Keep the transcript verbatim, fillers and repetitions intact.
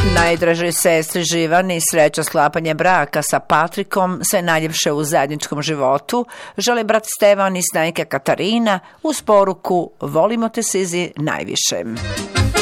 Najdražoj sestri Živani sreća sklapanje braka sa Patrikom, sve najljepše u zajedničkom životu, žele brat Stevan i snajka Katarina uz poruku volimo te Sizi najviše.